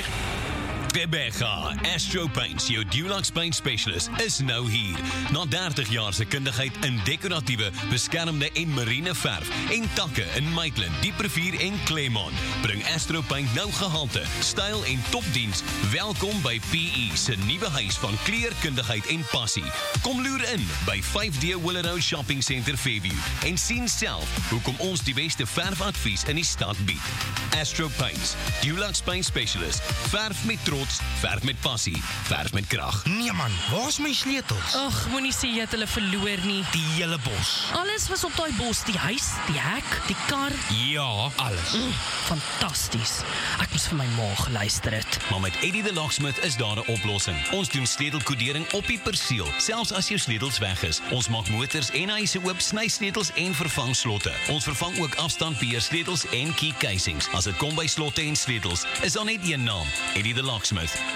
krijg? Rebecca, Astro Paints, jou Dulux Paint Specialist, is nou hier. Na 30 jaar se kundigheid in dekoratiewe, beskermde en marine verf en takke in Maitland, Dieprivier en Claremont, bring Astro Paint nou gehalte, styl en topdiens. Welkom by PE se nuwe huis van kleurkundigheid en passie. Kom loer in by 5D Willow Shopping Centre Fairview en sien self hoekom ons die beste verfadvies in die stad bied. Astro Paints, Dulux Paint Specialist, verf met trots, verf met passie, verf met krag. Nee man, waar is my sleutels? Ag, moenie sê jy het hulle verloor nie. Die hele bos. Alles was op daai bos, die huis, die hek, die kar. Ja, alles. Fantasties. Ek moes vir my ma geluister het. Maar met Eddie the Locksmith is daar 'n oplossing. Ons doen sleutelkodering op die perseel, selfs as jou sleutels weg is. Ons maak motors en huise oop, sny sleutels en vervang slotte. Ons vervang ook afstandbeheer sleutels en key casings. As dit kom by slotte en sleutels, is daar net een naam, Eddie the Locksmith.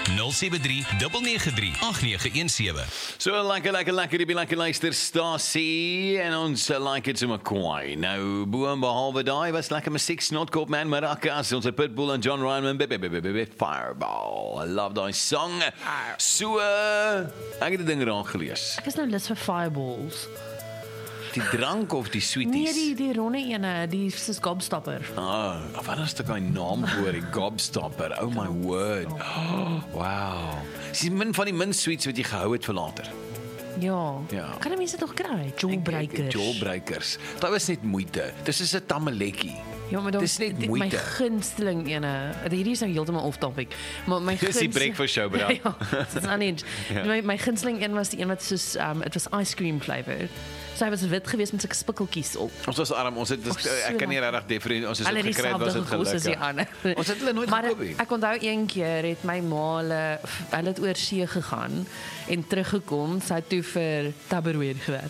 073-993-8917. So lekker, die lekker luisterstasie en ons like it so McCoy. Nou, bo en behalwe daai was lekker musiek, Snotkop Man, Maracas, ons Pitbull en John Ryan, Fireball. I love die song. So, ek het die ding raak gelees. Ek is nou lus vir fireballs. Die drank of die sweeties? Nee, die ronde ene, die is gobstopper. Wat is die naam voor die gobstopper? Oh my word. Oh, wow. Dis min van die min sweets wat jy gehou het vir later. Ja. Kan die mense toch kry? Jawbreakers. Jawbreakers. Dit was net moeite. Dis is 'n tammeletjie. Ja, maar dis net moeite. My gunsteling ene, hierdie is nou heeltemal off topic, maar my dis die breakfast show, bro. Ja, dit is aan edge. My gunsteling een was die een wat soos, it was ice cream flavored. So hy was wit geweest met sulke spikkeltjies op. Ons was arm, ons het ek kan nie regtig definieer, ons het dit gekry, was dit gelukkig. Ons het hulle nooit gekoop nie. Ek onthou een keer het my ma hulle het oor see gegaan en teruggekom, sy het toe vir Tupperware gewerk.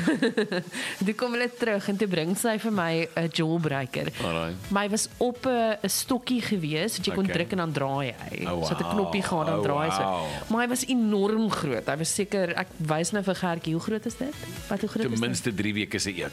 Toe kom hulle terug en toe bring sy vir my 'n jawbreaker. Maar hy was op 'n stokkie geweest, wat jy kon druk en dan draai hy. So het 'n knoppie gehad dan draai so. Maar hy was enorm groot. Hy was seker, ek wys nou vir Gertjie, hoe groot is dit? Wat hoe groot ten minste 3 weke se eet.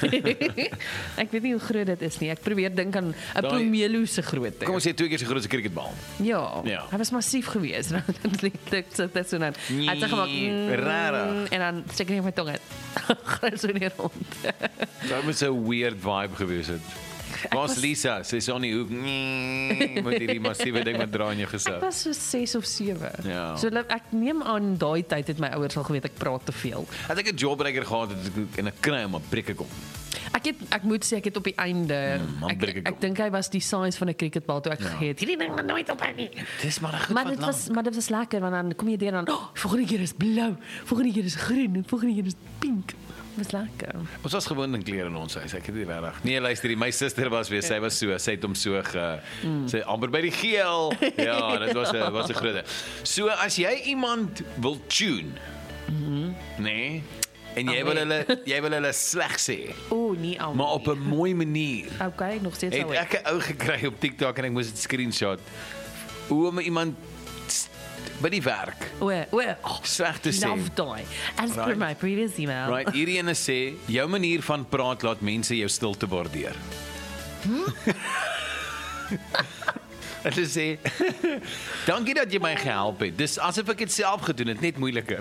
Ek weet nie hoe groot dit is nie. Ek probeer dink aan 'n pomelo se grootte. Kom ons sê 2 keer so groot as 'n cricketbal. Ja. Hy was massief geweest. Dit so dan. Hy het gemaak en dan steek hy my tong uit. Gaan so nie rond. Dit was 'n weird vibe geweest het. Was Lisa, sy is nie ook met hierdie massiewe ding wat draai in jou gesig. Ek was so 6 of 7. Ja. So ek neem aan daai tyd het my ouers al geweet ek praat te veel. Het ek 'n jawbreaker gehad en ek kry hom op breek kom. Ek moet sê ek het op die einde ek dink hy was die size van 'n cricketbal toe ek geëet. Hierdie ding gaan nooit op hy nie. Dis maar maar dit was lekker want dan kom jy deur dan volgende keer is blou, volgende keer is groen en volgende keer is pink. Was lekker. Ons was gewoond in klere in ons huis. Ek het nie regtig. Nee, luister, my suster was weer, sy was so, sy het hom so sy amper by die geel. Ja, dit was 'n groot. So as jy iemand wil tune, nee, en jy wil hulle sleg sê. Nee, maar op 'n mooi manier. Okay, nog steeds ou. Ek 'n ou gekry op TikTok en ek moes dit screenshot. Hoe om iemand by die werk. Sleg te sê. Love die. As per my previous email. Right, hierdie ene sê, jou manier van praat laat mense jou stilte waardeer. Hulle sê, dankie dat jy my gehelp het. Dis asof ek dit self gedoen het, net moeiliker.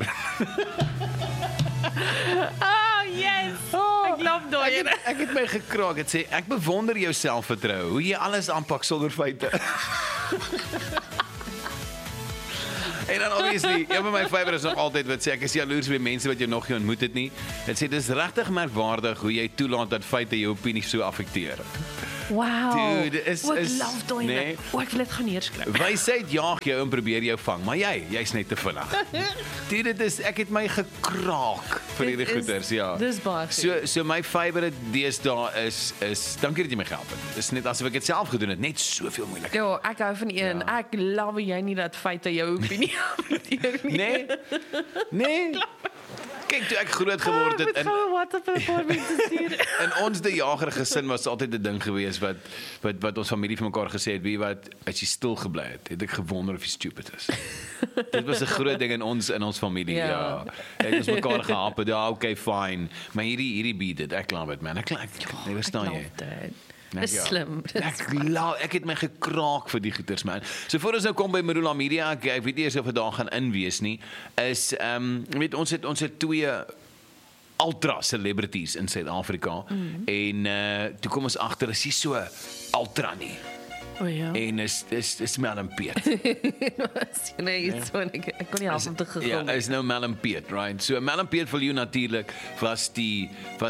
Yes. Ek love daai. Ek het my gekraak. Dit sê, ek bewonder jou selfvertroue, hoe jy alles aanpak sonder feite. En dan obviously, een van my favourites is nog altyd wat sê, ek is jaloers met mense wat jy nog nie ontmoet het nie. Dit sê, dis regtig merkwaardig hoe jy toelaat dat feite jou opinie so affekteer. Wow. Dude, love daai. Nee. Ek wil dit gaan neerskryf. Wysheid jaag jou en probeer jou vang, maar jy's net te vinnig. Dude, ek het my gekraak vir hierdie goeders, ja. Dis baie. So my favourite deesdae is dankie dat jy my gehelp het. Dis net asof ek dit self gedoen het, net soveel moeiliker. Ja, ek hou van een. Ja. Ek love jy nie dat feite jou opinie affekteer nie. Nee. Kyk, toe ek groot geword het in ons die jager gesin was altyd 'n ding gewees wat ons familie vir mekaar gesê het, wie wat as jy stil gebly het ek gewonder of jy stupid is. Dit was 'n groot ding in ons familie. Ja. Ek het ons mekaar gehap, ja, okay, fine. Maar hierdie beat dit, ek love it man. Ek verstaan jy. Dis slim. Ek het my gekraak vir die goeters, man. So voor ons nou kom by Marula Media, ek weet nie eers of het daar gaan inwees nie, is, weet, ons het 2 ultra celebrities in Suid-Afrika, en toe kom ons agter, is nie so ultra nie. O ja. En is Mel en Piet. Nee, ek kon nie half om te gegaan. Ja, is nou Mel en Piet, right? So Mel en Piet vir jou natuurlik was die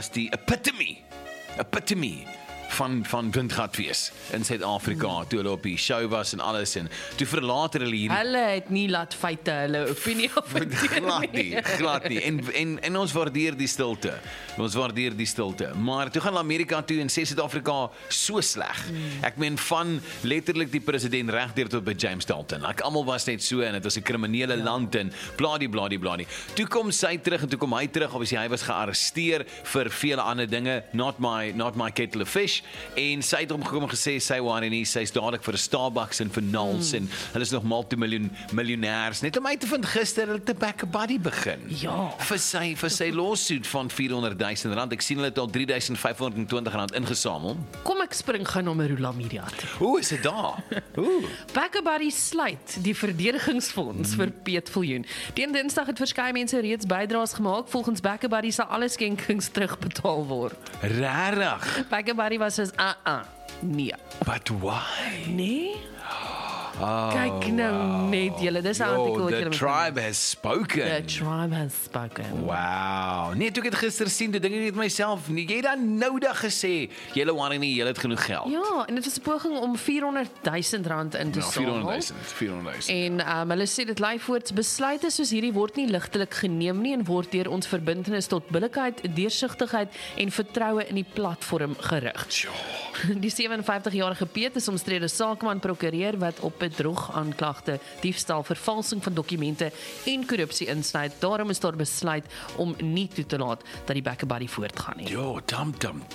epitome van Windgatfees in Suid-Afrika, toe hulle op die show was en alles, en toe verlater hulle hierdie Hulle het nie laat feite hulle opinie glad nie. En ons waardeer die stilte. Maar toe gaan Amerika toe en sê Suid-Afrika so sleg. Ek meen van letterlik die president regdeur tot by James Dalton. Like almal was net so en dit was 'n kriminele land en bladie. Toe kom sy terug en toe kom hy terug, obviously hy was gearresteer vir vele ander dinge, not my kettle of fish. En sy het omgekom en gesê sy waren nie, sy is dadelik vir 'n Starbucks en vir Knowles en hulle is nog multimiljonêers. Net om uit te vind gister hulle te Backer Buddy begin. Ja. Vir sy lawsuit van R400,000. Ek sien hulle het al R3,520 ingesamel. Kom ek spring gou na Marula Media toe. Ooh, is dit daar? Ooh. Backer Buddy sluit die verdedigingsfonds vir Piet Viljoen. Teen Dinsdag het verskeie mense reeds bydraes gemaak. Volgens Backer Buddy sal alle skenkings terugbetaal word. Rarig. Backer Buddy was soos nee. But why? Nee? Kyk nou net julle, dis 'n artikel wat The julle tribe has spoken. The tribe has spoken. Wow. Nee, toe ek het gister sien, toe dink ek net myself, jy het dan noudag gesê, julle worry nie, julle het genoeg geld. Ja, en dit was 'n poging om R400,000 in te samel. 400,000. En hulle sê dit lei voorts besluite soos hierdie word nie ligtelik geneem nie en word deur ons verbintenis tot billikheid, deursigtigheid en vertroue in die platform gerig. Die 57-jarige Piet is omstrede sakeman prokureur wat op bedrog aanklagte, diefstal, vervalsing van dokumente en korrupsie insluit. Daarom is daar besluit om nie toe te laat dat die Backer Buddy voortgaan nie. Jo, tam.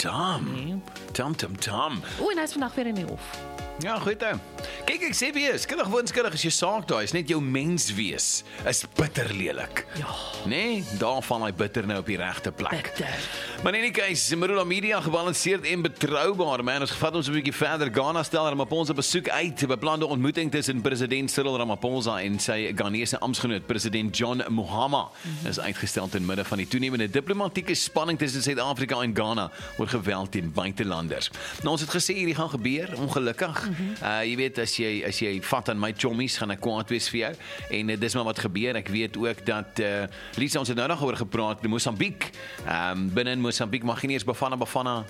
O, en hy is vandag weer in die hof. Ja, goed hè. Kyk, ek sê weer, skuldig as jy saak daai, is net jou mens wees, is bitter lelik. Ja. Nee, daar val hy bitter nou op die regte plek. Bitter. Maar in die case, Marula Media gebalanseerd en betroubaar, man. Ons gevat ons 'n bietjie verder. Ghana stel Ramaphosa besoek uit. 'n Beplande ontmoeting tussen president Cyril Ramaphosa en sy Ghanese amptgenoot president John Mahama is uitgestel ten midde van die toenemende diplomatieke spanning tussen Suid-Afrika en Ghana oor geweld teen buitelanders. Nou ons het gesê hierdie gaan gebeur, ongelukkig. Jy weet as jy vat aan my chommies, gaan ek kwaad wees vir jou. En dis maar wat gebeur. Ek weet ook dat Lisa, ons het nou nog oor gepraat, Mosambiek. Binne in Mosambiek mag nie eens Bafana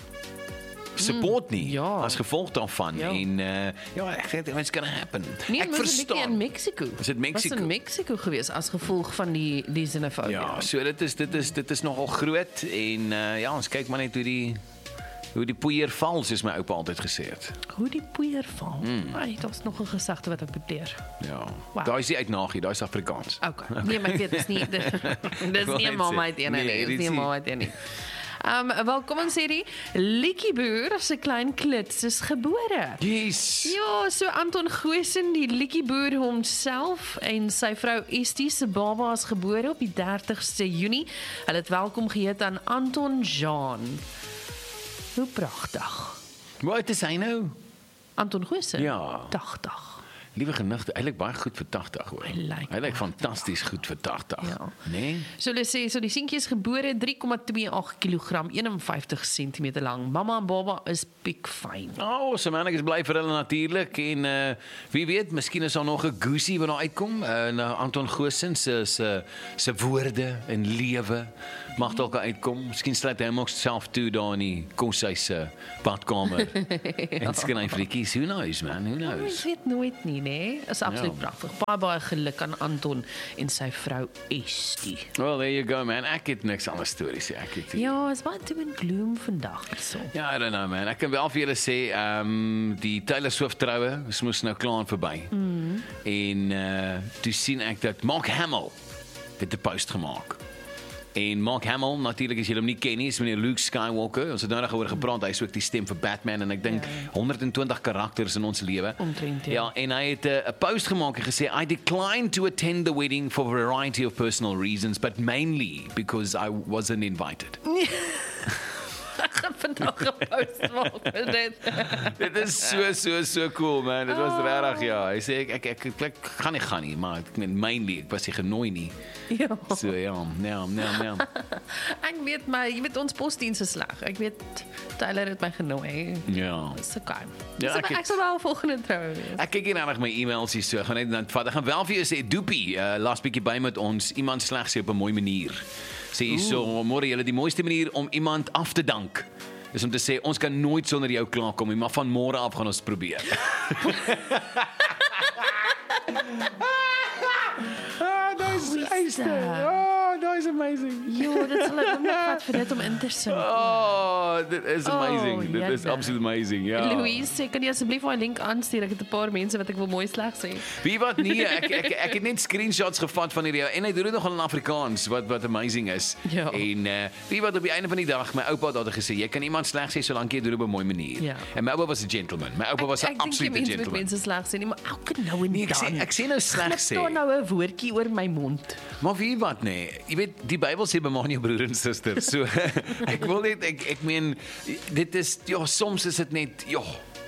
support nie, ja. As gevolg daarvan. Ja. En ja, ek dink it's gonna happen. Nee, Ek verstaan. in Mexico. Is dit Mexico? Was in Mexico gewees as gevolg van die xenofobie. Ja, so dit is nogal groot en ja, ons kyk maar net hoe die poeier val, soos my oupa altyd gesê het. Hoe die poeier val. Ai, daar's nog 'n gesegde wat ek beteer. Ja. Wow. Daai is die uitnagie, daai is Afrikaans. Okay. Nee, maar ek weet dis nie dis nie 'n mamma uit een nie. Dis nie 'n mamma uit een nie. Welkom ons sê die Liedjieboer se klein klits is gebore. Yes. Ja, so Anton Goosen, die Liedjieboer homself en sy vrou Estie se baba is gebore op die 30ste Junie. Hulle het welkom geheet aan Anton Jean. Hoe pragtig. Wat is hy nou? Anton Goosen? Ja. 80. Liewe genigte, eintlik baie goed vir 80 hoor. Hy lyk fantasties goed vir 80. Ja. Nee? So hulle sê, so die seentjie is gebore 3,28 kg, 51 cm lang. Mamma en baba is piekfyn. Oh, so man, ek is bly vir hulle natuurlik en wie weet, miskien is daar nog 'n goesie wat daar uitkom. Nou Anton Goosen se woorde en lewe mag dalk uitkom. Miskien sluit hy hom ook self toe daar in die koshuis se badkamer. En skyn hy flikies, who knows man, who Ek knows. weet nooit nie, nee. Is absoluut pragtig. Baie geluk aan Anton en sy vrou Estie. Well, there you go man, ek het niks anders stories sê, ek het Ja, is baie doom en gloom vandag so. Ja, I don't know man. Ek kan wel vir julle sê, die Taylor Swift troue is mos nou klaar en verby. En toe sien ek dat Mark Hamill het 'n post gemaak. En Mark Hamill, natuurlik as jy hom nie ken nie, is meneer Luke Skywalker. Ons het nou daaroor gepraat, hy is ook die stem vir Batman en ek dink 120 karakters in ons lewe. Omtrent, ja. Ja, en hy het 'n post gemaak en gesê I declined to attend the wedding for a variety of personal reasons, but mainly because I wasn't invited. Ek vind nog gepost maak vir dit. Dit is so cool, man. Dit was regtig, ja. Hy sê ek gaan nie, maar ek meen mainly ek was nie genooi nie. Ja. So ja. Ek weet my, jy weet ons posdiens is sleg. Ek weet Tyler het my genooi. Ja. Dis okay. Ja, Ek sal wel volgende trou wees. Ek kyk hier nou my e-mails hier so. Ek gaan net dan vat. Ek gaan wel vir jou sê Doopie, laas bietjie by met ons. Iemand sleg sê op 'n mooi manier. Sê hier so, môre julle die mooiste manier om iemand af te dank is om te sê ons kan nooit sonder jou klaarkom nie, maar van môre af gaan ons probeer. That is amazing. Jo, dit sal ek net vat vir dit om in te sing. Oh, dit is amazing. Dit is absoluut amazing. Ja. Louise, sê kan jy asseblief my link aanstuur? Ek het 'n paar mense wat ek wil mooi sleg sê. Wie wat nee, ek het net screenshots gevat van hierdie en hy doen dit nog in Afrikaans wat amazing is. Ja. En wie wat op die einde van die dag my oupa het gesê jy kan iemand sleg sê solank jy dit op 'n mooi manier. Ja. En my oupa was 'n gentleman. My oupa was 'n absolute Ek gentleman. mense sleg sê nie, maar elke nou en Nee, dan. ek sê nou sleg sê. Daar nou 'n woordjie oor my mond. Maar wie wat nee, jy weet die Bybel sê bemaan jou broer en suster. So ek wil net ek meen dit is ja soms is dit net Ja.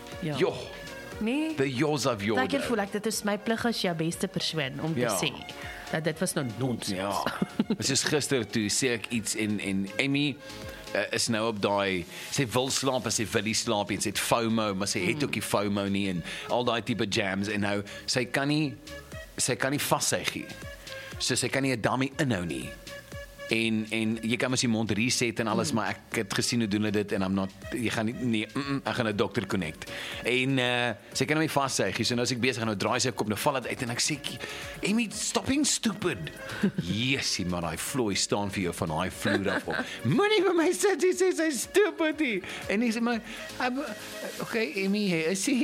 Nee. the yours of your. Ek voel ek dit is my plig as jou beste persoon om te Ja. sê dat dit was nou nonsens. Ja. Soos gister toe sê ek iets en Emmy is nou op daai sy wil slaap en sy wil nie slaap en sy het FOMO maar sy het ook die FOMO nie en al daai tipe jams en nou sy kan nie vassuig nie. So sy kan nie 'n dummy inhou nie. En jy kan mos die mond reset en alles maar ek het gesien hoe doen hulle dit en jy gaan nie ek gaan 'n dokter connect. En sy kan hom nie vassuig nie. So nou as ek besig nou draai sy kop nou val dit uit en ek sê Emmy stop being stupid. Yesie maar daai vloei staan vir jou van daai vloer af op. Moenie vir my sit jy sê sy's stupid. En hy sê maar okay Emmy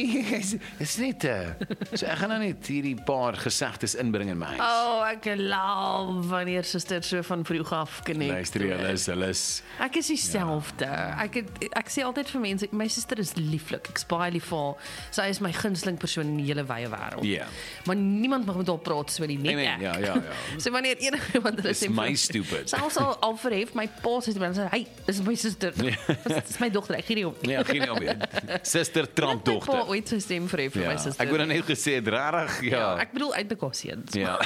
is net so ek gaan nou net hierdie paar gesegdes inbring in my huis. Oh, ek laaf wanneer suster so van vroeg af connect. Luister jy, hulle is Ek is dieselfde. Ek sê altyd vir mense, my suster is lieflik. Ek's baie lief vir haar. Sy is my gunsteling persoon in die hele wye wêreld. Ja. Maar niemand mag met haar praat so nie, net ek. Ja. So wanneer enigiemand hulle Dis sê my stupid. Selfs al verhef my pa sê dan sê hy, dis my suster. Dis my dogter. Ek gee nie om. Nee, geen om. Suster Trump My pa dogter. ooit sy stem verhef vir my suster. Ek wou net gesê rarig, ja. Ek bedoel uit mekaar seuns. Ja.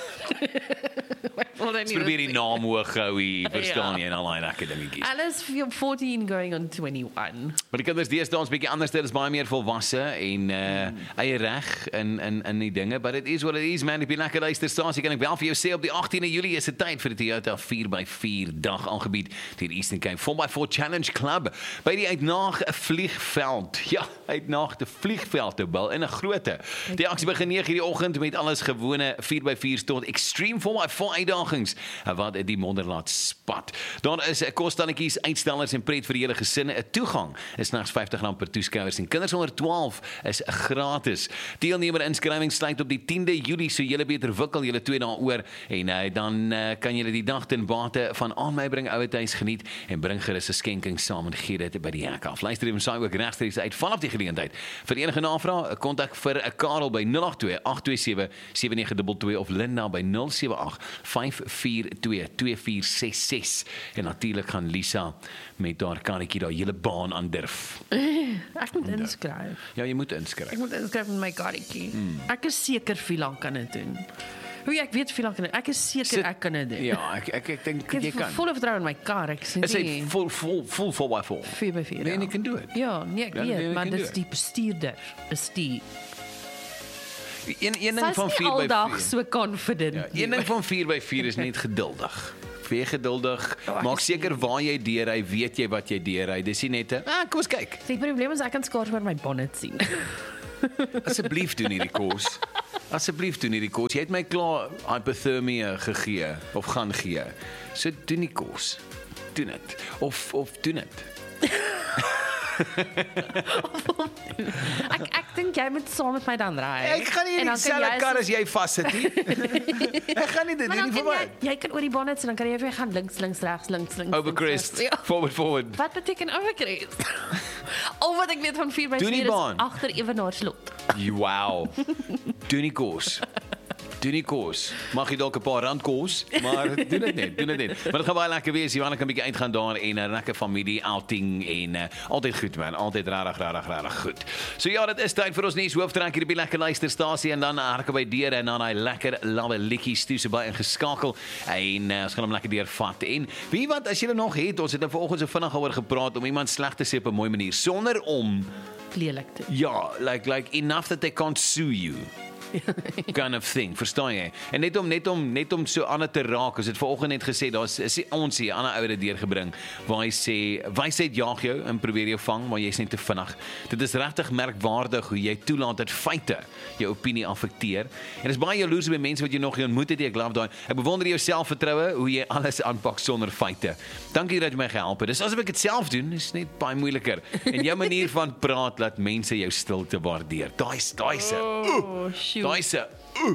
Probeer die naam hoog hou hier, verstaan jy en al daai lekker dingetjies. Alice 14 going on 21. Maar die kinders deesdae is bietjie anders, dit is baie meer volwasse en eie reg in die dinge, but it is what it is man. Ek ben lekker luister stasie kan ek wel vir jou sê op die 18de Julie is dit tyd vir die Toyota 4x4 dag aangebied deur Eastern Cape 4x4 Challenge Club by die Uitnaag 'n vliegveld. Ja, Uitnaag 'n vliegveld te bou in 'n grootte. Die aksie begin 9:00 die oggend met alles gewone 4x4 tot extreme 4x4 uitdagings wat die monder laat spat. Daar is kosstannetjies, uitstellers en pret vir die hele gesin. 'n Toegang is slegs R50 per toeskouers en kinders onder 12 is gratis. Deelnemer inskrywing sluit op die 10de Julie, so julle beter wikkel julle 2 dae oor en dan kan julle die dag ten bate van aan my bring ouer huis geniet en bring gerus 'n skenking saam en gee dit by die hek af. Luister even saai ook regstreeks uit vanaf die geleentheid. Vir enige navrae, kontak vir 'n Karel by 082 827 7922 of Linda by 078 542 2466 en natuurlik gaan Lisa met haar karretjie daai hele baan aandurf. Ek moet inskryf. Ja, jy moet inskryf. Ek moet inskryf met my karretjie. Ek is seker Vila kan dit doen. Hoe ek weet Vila kan dit. Ek is seker ek kan dit doen. Ja, ek dink jy Ek kan. het volle vertroue in my kar. Ek sê Is hy nie full 4x4? 4x4. Nee, jy kan doen dit. Ja, nee, ek Ja, weet, jy maar kan dis doen die bestuurder. Is die Een ding van Sy's nie aldag 4x4. so confident. Ja, een ding van 4x4 is net geduldig. Wees geduldig. ek Maak is seker waar jy deurry, weet jy wat jy deurry. Dis nie net 'n kom ons kyk. Die probleem is ek kan skaars maar my bonnet sien. Asseblief doen hierdie kos. Asseblief doen hierdie kos. Jy het my klaar hypothermia gegee of gaan gee. So doen die kos. Doen dit. Of doen dit. Ek dink jy moet saam met my dan ry. Ek gaan nie in dieselfde kar as jy vassit nie. Ek gaan nie dit Maar doen dan nie vir kan my. jy kan oor die bonnet sien, dan kan jy weer gaan links, regs. Overcrest. Ja. Forward. Wat beteken overcrest? Al wat ek weet van 4x4 Doen die is baan. agter Ewenaar slot. Wow. Doen die kos. Doen nie kos. Mag jy dalk 'n paar rand kos, maar doen dit net. Maar dit gaan baie lekker wees. Johanna kan 'n bietjie uitgaan daar en 'n lekker familie outing en altyd goed man, altyd regtig goed. So ja, dit is tyd vir ons nuus hooftrek hier op die lekker luisterstasie en dan harke by deur en dan daai lekker lawwe liedjies toe so baie ingeskakel en ons gaan hom lekker deurvat. En wie wat as jy nog het, ons het nou vanoggend so vinnig oor gepraat om iemand sleg te sê op 'n mooi manier sonder om Lelik te. ja, like enough that they can't sue you. kind of thing, verstaan jy? En net om so ander te raak, as dit vanoggend net gesê, daar's ons hier 'n ander ouer deurgebring waar hy sê wysheid jaag jou en probeer jou vang, maar jy's net te vinnig. Dit is regtig merkwaardig hoe jy toelaat dat feite jou opinie affekteer. En dit is baie jaloers by mense wat jy nog nie ontmoet het nie. Ek love daai. Ek bewonder jou selfvertroue hoe jy alles aanpak sonder feite. Dankie dat jy my gehelp het. Dis asof ek dit self doen, is net baie moeiliker. En jou manier van praat laat mense jou stilte waardeer. Daai se. Daai se.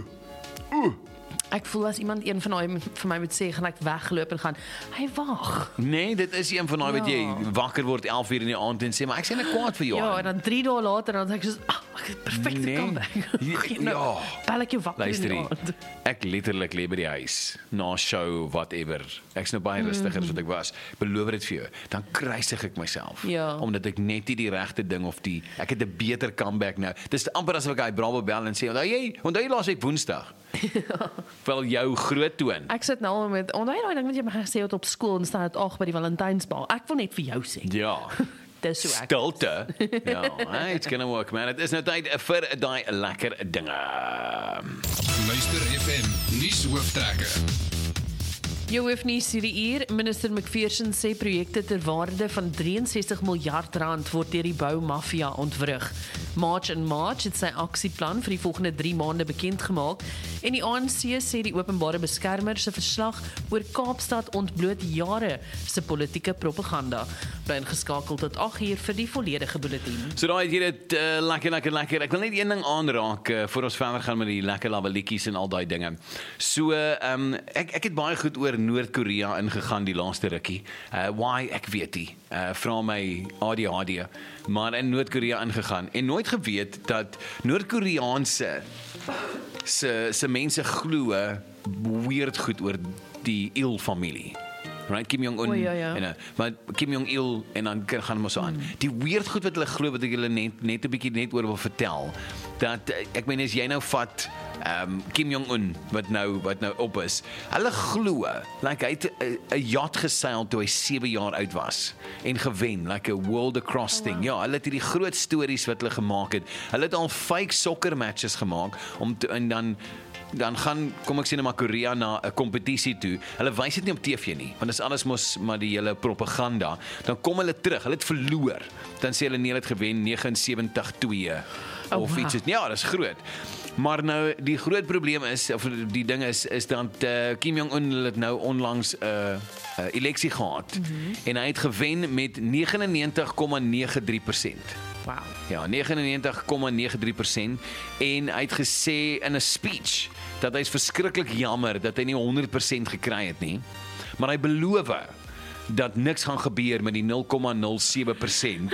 Ek voel as iemand een van daai vir my moet sê, gaan ek wegloop en gaan, hy wag. Nee, dit is een van daai wat jy wakker word 11:00 in die aand en sê, maar ek sê net kwaad vir jou. Ja, en dan 3 dae later dan sê ek soos, ek het perfekte comeback. Ja. Bel ek jou wakker in die Luister aand. hier, ek letterlik lê by die huis, na show, whatever. Ek's nou baie rustiger as wat ek was. Beloof dit vir jou. Dan kruisig ek myself. Ja. Omdat ek net nie die regte ding of ek het 'n beter comeback nou. Dis amper asof ek hy Bravo bel en sê, onthou jy laasweek Woensdag? Wel jou groot toon. Ek sit nou al met, onthou jy daai ding wat jy my gesê het op skool en staan dit 8 by die Valentynsbal. Ek wil net vir jou sê. Ja. Dis hoe ek. Stilte. Ja, it's gonna work man. Dit is nou tyd vir daai lekker dinge. Luister FM, nuus hooftrekke. Jou hoofnuus hierdie uur, minister McPherson sê projekte ter waarde van 63 miljard rand word deur die boumafia ontwrig. March het sy aksieplan vir die volgende 3 maande bekend gemaak en die ANC sê die openbare beskermer se verslag oor Kaapstad ontbloot jare se politieke propaganda. Bly ingeskakel tot 8:00 vir die volledige bulletin. So daai het jy dit lekker. Ek wil net een ding aanraak voor ons verder gaan met die lekker lawelietjies en al daai dinge. So ek het baie goed oor Noord-Korea ingegaan die laaste rukkie. Why ek weet nie. Vra my ADHD, maar in Noord-Korea ingegaan en nooit geweet dat Noord-Koreaanse se mense glo weird goed oor die Il-familie. Right, Kim Jong-un en maar Kim Jong-il en dan gaan ons so aan. Die weird goed wat hulle glo wat ek julle net 'n bietjie net oor wil vertel. Dat ek meen as jy nou vat Kim Jong-un wat nou op is. Hulle glo like hy het 'n yacht geseil toe hy 7 jaar oud was en gewen like 'n world across thing. Ja, hulle het hierdie groot stories wat hulle gemaak het. Hulle het al fake soccer matches gemaak en dan gaan, kom ek sê net maar Korea na 'n kompetisie toe. Hulle wys dit nie op TV nie, want dit is alles mos maar die hele propaganda. Dan kom hulle terug, hulle het verloor. Dan sê hulle nee, hulle het gewen 79-2 of iets. Ja, dis groot. Maar nou die groot probleem is of die ding is dat Kim Jong-un het nou onlangs 'n eleksie gehad en hy het gewen met 99,93%. Wow. Ja, 99,93% en hy het gesê in 'n speech dat hy is verskriklik jammer dat hy nie 100% gekry het nie, maar hy beloof dat niks gaan gebeur met die 0,07%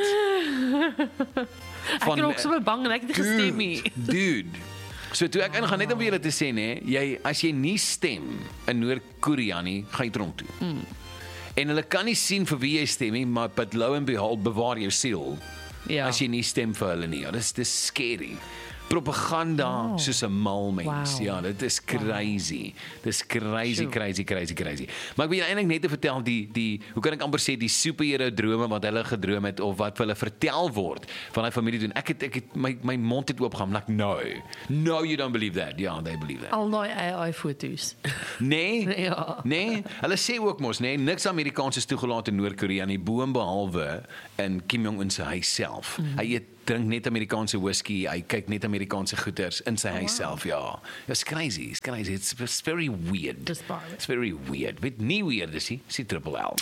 Ek het ook so bang en ek het gestem nie. Dude. So toe ek ingaan net om julle te sê nê, as jy nie stem in Noord-Korea nie, gaan jy tronk toe. En hulle kan nie sien vir wie jy stem nie, maar but lo and behold, bewaar jou siel. Ja. As jy nie stem vir hulle nie. Ja, dis scary. Propaganda soos 'n mal mens. Ja, dit is crazy. Dis crazy. Maar ek wil eintlik net te vertel die hoe kan ek amper sê die superhero drome wat hulle gedroom het of wat hulle vertel word van hy familie doen. Ek het my mond het oopgegaan like no, you don't believe that. Ja, they believe that. Al daai AI foto's. Nee. Ja. Nee, hulle sê ook mos niks Amerikaans is toegelaat in Noord-Korea nie, behalwe in Kim Jong-un se huis self. Hy drink net Amerikaanse whisky, hy kyk net Amerikaanse goeders in sy huis self, ja. It's crazy. It's very weird. It's very weird. Weet nie weird is nie, is die triple L.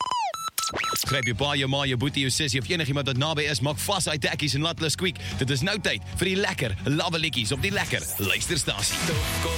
Gryp jou pa, jou ma, jou boetie, jou sussie of enigiemand wat naby is, maak vas uit dekkies en laat hulle squeak. Dit is nou tyd vir die lekker lawwe liedjies op die lekker luisterstasie.